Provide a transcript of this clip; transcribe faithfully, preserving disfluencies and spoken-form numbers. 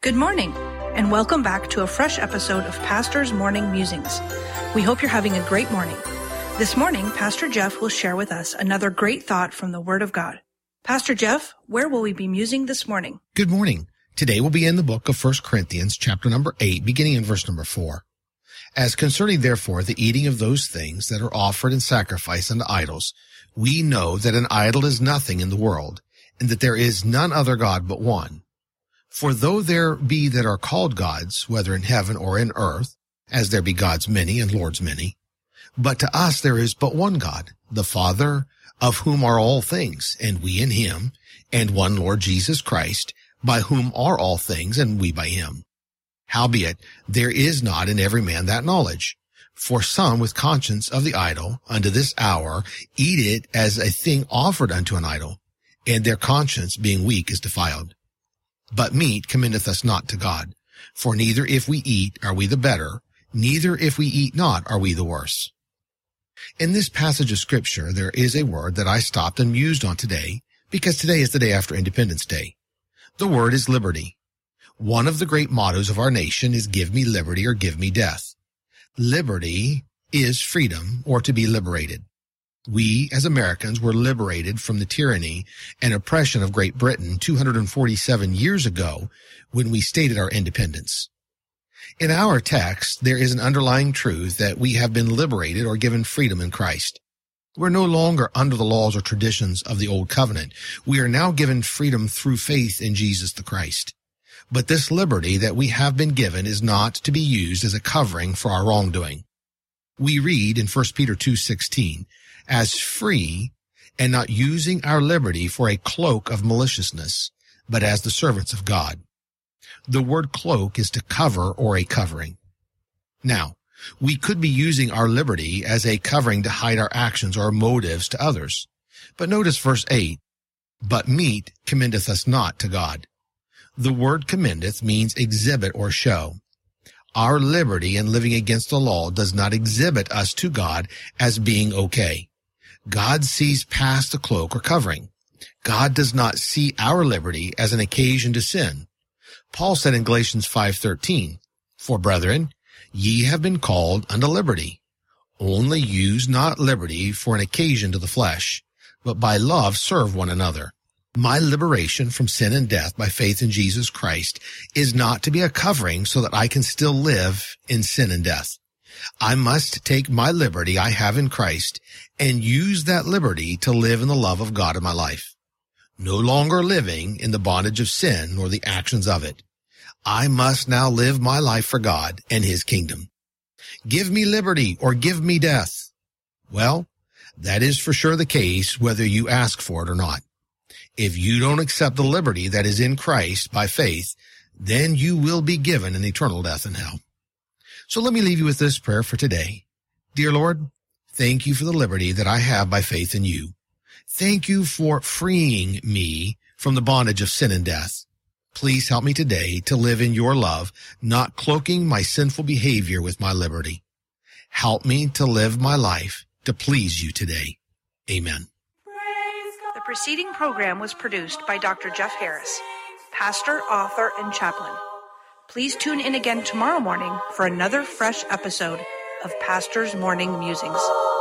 Good morning, and welcome back to a fresh episode of Pastor's Morning Musings. We hope you're having a great morning. This morning, Pastor Jeff will share with us another great thought from the Word of God. Pastor Jeff, where will we be musing this morning? Good morning. Today we'll be in the book of First Corinthians, chapter number eight, beginning in verse number four. As concerning, therefore, the eating of those things that are offered in sacrifice unto idols, we know that an idol is nothing in the world, and that there is none other God but one. For though there be that are called gods, whether in heaven or in earth, as there be gods many and lords many, but to us there is but one God, the Father, of whom are all things, and we in him, and one Lord Jesus Christ, by whom are all things, and we by him. Howbeit, there is not in every man that knowledge. For some with conscience of the idol, unto this hour, eat it as a thing offered unto an idol, and their conscience being weak is defiled. But meat commendeth us not to God. For neither if we eat are we the better, neither if we eat not are we the worse. In this passage of Scripture, there is a word that I stopped and mused on today, because today is the day after Independence Day. The word is liberty. One of the great mottos of our nation is give me liberty or give me death. Liberty is freedom or to be liberated. We, as Americans, were liberated from the tyranny and oppression of Great Britain two hundred forty-seven years ago when we stated our independence. In our text, there is an underlying truth that we have been liberated or given freedom in Christ. We're no longer under the laws or traditions of the Old Covenant. We are now given freedom through faith in Jesus the Christ. But this liberty that we have been given is not to be used as a covering for our wrongdoing. We read in First Peter two sixteen, as free and not using our liberty for a cloak of maliciousness, but as the servants of God. The word cloak is to cover or a covering. Now, we could be using our liberty as a covering to hide our actions or motives to others. But notice verse eight, but meat commendeth us not to God. The word commendeth means exhibit or show. Our liberty in living against the law does not exhibit us to God as being okay. God sees past the cloak or covering. God does not see our liberty as an occasion to sin. Paul said in Galatians five thirteen, for brethren, ye have been called unto liberty. Only use not liberty for an occasion to the flesh, but by love serve one another. My liberation from sin and death by faith in Jesus Christ is not to be a covering so that I can still live in sin and death. I must take my liberty I have in Christ and use that liberty to live in the love of God in my life. No longer living in the bondage of sin or the actions of it. I must now live my life for God and his kingdom. Give me liberty or give me death. Well, that is for sure the case whether you ask for it or not. If you don't accept the liberty that is in Christ by faith, then you will be given an eternal death in hell. So let me leave you with this prayer for today. Dear Lord, thank you for the liberty that I have by faith in you. Thank you for freeing me from the bondage of sin and death. Please help me today to live in your love, not cloaking my sinful behavior with my liberty. Help me to live my life to please you today. Amen. The preceding program was produced by Doctor Jeff Harris, pastor, author, and chaplain. Please tune in again tomorrow morning for another fresh episode of Pastor's Morning Musings.